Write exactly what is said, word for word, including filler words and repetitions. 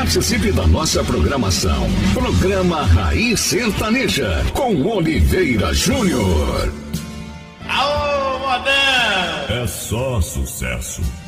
Participe da nossa programação. Programa Raiz Sertaneja, com Oliveira Júnior. Aô, modão! É só sucesso.